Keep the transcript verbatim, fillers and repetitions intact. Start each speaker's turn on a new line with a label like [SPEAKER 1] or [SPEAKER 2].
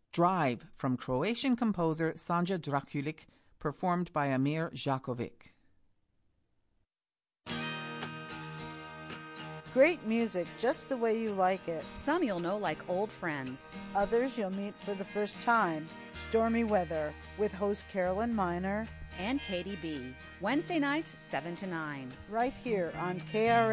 [SPEAKER 1] Drive from Croatian composer Sanja Drakulic, performed by Amir Žakovic.
[SPEAKER 2] Great music, just the way you like it.
[SPEAKER 3] Some you'll know like old friends.
[SPEAKER 2] Others you'll meet for the first time. Stormy Weather, with host Carolyn Miner
[SPEAKER 3] and Katie B. Wednesday nights, seven to nine.
[SPEAKER 2] Right here on K R